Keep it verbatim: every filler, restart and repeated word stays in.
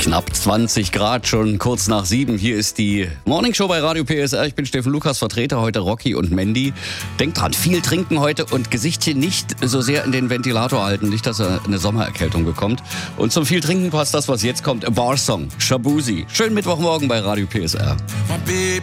Knapp zwanzig Grad, schon kurz nach sieben. Hier ist die Morningshow bei Radio P S R. Ich bin Steffen Lukas, Vertreter heute Rocky und Mandy. Denkt dran, viel trinken heute und Gesichtchen nicht so sehr in den Ventilator halten, nicht, dass er eine Sommererkältung bekommt. Und zum viel Trinken passt das, was jetzt kommt. A Bar Song, Shaboozey. Schönen Mittwochmorgen bei Radio P S R.